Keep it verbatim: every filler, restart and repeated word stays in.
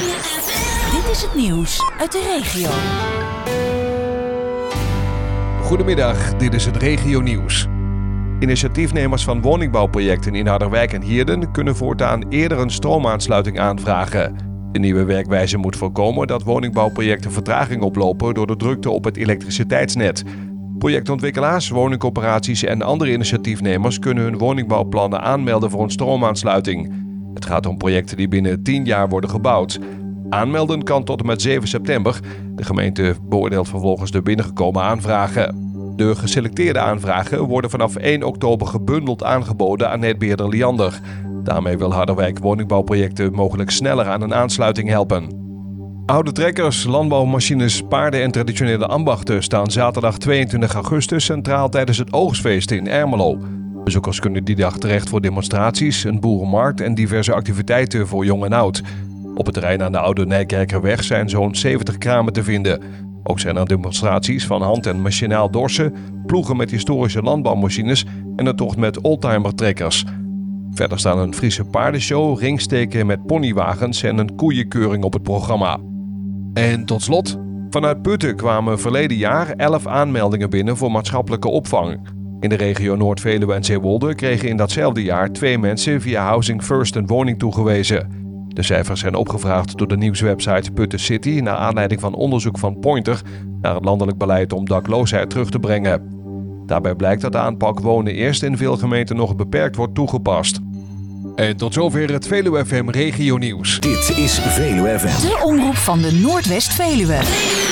Dit is het nieuws uit de regio. Goedemiddag, dit is het regionieuws. Initiatiefnemers van woningbouwprojecten in Harderwijk en Hierden kunnen voortaan eerder een stroomaansluiting aanvragen. De nieuwe werkwijze moet voorkomen dat woningbouwprojecten vertraging oplopen door de drukte op het elektriciteitsnet. Projectontwikkelaars, woningcorporaties en andere initiatiefnemers kunnen hun woningbouwplannen aanmelden voor een stroomaansluiting. Het gaat om projecten die binnen tien jaar worden gebouwd. Aanmelden kan tot en met zeven september. De gemeente beoordeelt vervolgens de binnengekomen aanvragen. De geselecteerde aanvragen worden vanaf één oktober gebundeld aangeboden aan netbeheerder Liander. Daarmee wil Harderwijk woningbouwprojecten mogelijk sneller aan een aansluiting helpen. Oude trekkers, landbouwmachines, paarden en traditionele ambachten staan zaterdag tweeëntwintig augustus centraal tijdens het oogstfeest in Ermelo. Bezoekers kunnen die dag terecht voor demonstraties, een boerenmarkt en diverse activiteiten voor jong en oud. Op het terrein aan de Oude Nijkerkerweg zijn zo'n zeventig kramen te vinden. Ook zijn er demonstraties van hand- en machinaal dorsen, ploegen met historische landbouwmachines en een tocht met oldtimertrekkers. Verder staan een Friese paardenshow, ringsteken met ponywagens en een koeienkeuring op het programma. En tot slot, vanuit Putten kwamen verleden jaar elf aanmeldingen binnen voor maatschappelijke opvang. In de regio Noord-Veluwe en Zeewolde kregen in datzelfde jaar twee mensen via Housing First een woning toegewezen. De cijfers zijn opgevraagd door de nieuwswebsite Putten City naar aanleiding van onderzoek van Pointer naar het landelijk beleid om dakloosheid terug te brengen. Daarbij blijkt dat de aanpak wonen eerst in veel gemeenten nog beperkt wordt toegepast. En tot zover het Veluwe F M Regio Nieuws. Dit is Veluwe F M. De omroep van de Noordwest-Veluwe.